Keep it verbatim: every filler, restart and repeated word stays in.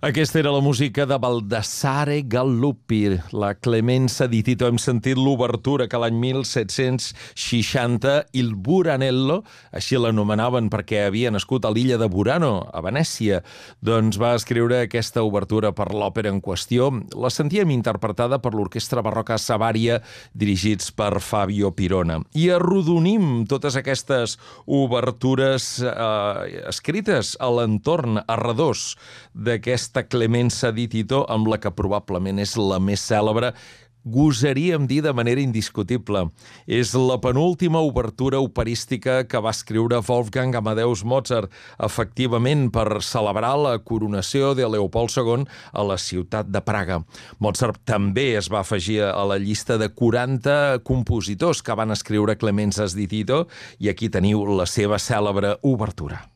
Aquesta era la música de Baldassare Galuppi, la Clemenza di Tito. Hem sentit l'obertura que l'any mil set-cents seixanta il Buranello, així l'anomenaven perquè havia nascut a l'illa de Burano, a Venècia, doncs va escriure aquesta obertura per l'òpera en qüestió. La sentíem interpretada per l'Orquestra Barroca Savaria, dirigits per Fabio Pirona. I arrodonim totes aquestes obertures eh, escrites a l'entorn, a redós d'aquesta Clemenza di Tito, amb la que probablement és la més cèlebre, gosaríem dir de manera indiscutible. És la penúltima obertura operística que va escriure Wolfgang Amadeus Mozart, efectivament per celebrar la coronació de Leopold segon a la ciutat de Praga. Mozart també es va afegir a la llista de quaranta compositors que van escriure Clemenzas di Tito, i aquí teniu la seva cèlebre obertura.